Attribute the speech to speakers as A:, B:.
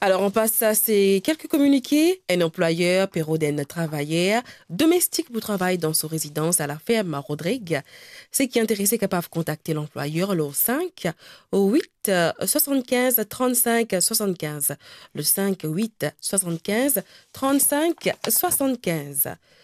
A: Alors, on passe à ces quelques communiqués. Un employeur, Pérodène travailleur, domestique pour travail dans sa résidence à la ferme Rodrigue. Ceux qui intéressés capable de contacter l'employeur le 5 au 8 75 35 75. Le 5 8 75 35 75.